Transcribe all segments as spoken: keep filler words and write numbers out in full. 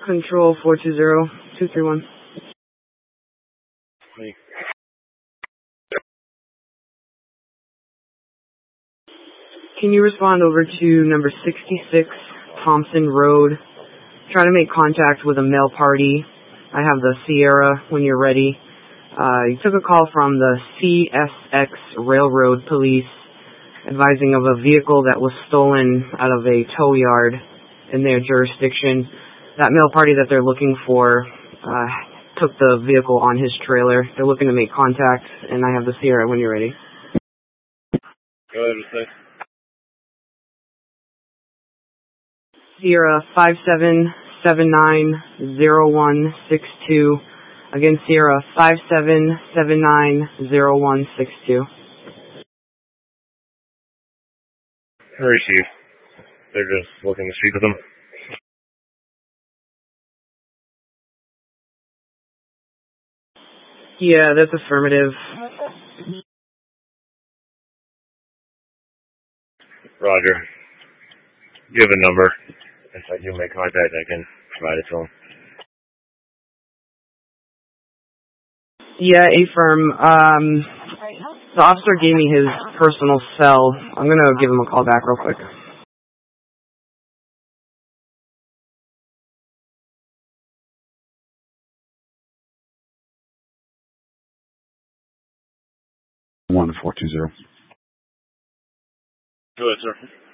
Control four two zero, two three one. Hey. Can you respond over to number sixty-six Thompson Road? Try to make contact with a mail party. I have the Sierra when you're ready. Uh, you took a call from the C S X Railroad Police advising of a vehicle that was stolen out of a tow yard in their jurisdiction. That mail party that they're looking for uh, took the vehicle on his trailer. They're looking to make contact, and I have the Sierra when you're ready. Go ahead, say. Sierra five seven seven nine zero one six two. Again, Sierra five seven seven nine zero one six two. Receive. They're just looking to speak with them. Yeah, that's affirmative. Roger. You have a number. If I do make contact, I can provide it to them. Yeah, A-firm. Um, the officer gave me his personal cell. I'm going to give him a call back real quick. one four two zero. Go ahead, sir.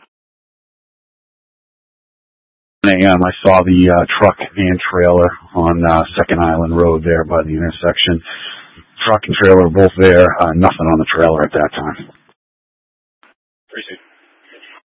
ten a m I saw the uh, truck and trailer on uh, Second Island Road there by the intersection. Truck and trailer both there. Uh, nothing on the trailer at that time. Appreciate it.